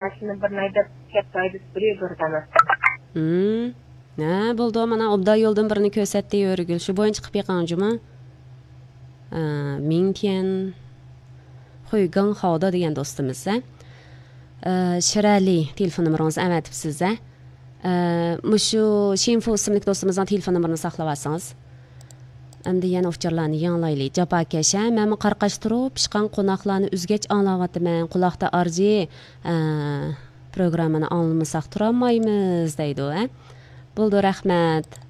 mashina bir naydab ketaydi birdan. Ha, bo'ldi, mana obda yo'ldan birini ko'rsatdi Yo'rigul. Shu bo'yicha qilib yiqanjimi? Mingtian Xuigang Xaoda degan do'stimiz. Shirali telefon nomerangiz amatibsiz. Mushu Shinfu ismli do'stimizning telefon nomerini saqlab olsangiz. Endi yana ucharlarni yanglaylik. Japakasha, men qarqash turib, pishqan qo'noqlarni uzgach anglayapman. Quloqda arji programmani anglamasaq turolmaymiz deydi. Bo'ldi, rahmat.